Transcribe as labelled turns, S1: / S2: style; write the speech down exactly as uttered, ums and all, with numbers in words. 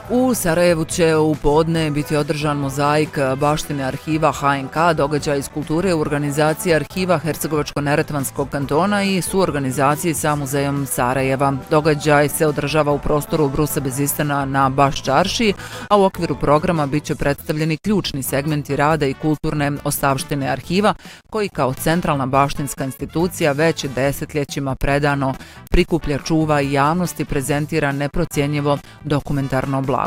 S1: U Sarajevu će u podne biti održan mozaik baštine arhiva H N K, događaj iz kulture u organizaciji arhiva Hercegovačko-neretvanskog kantona i suorganizaciji sa muzejom Sarajeva. Događaj se održava u prostoru Brusa Bezistana na Baš čaršiji, a u okviru programa bit će predstavljeni ključni segmenti rada i kulturne ostavštine arhiva, koji kao centralna baštinska institucija već desetljećima predano prikuplja, čuva i javnosti prezentira neprocjenjivo dokumentarno blago.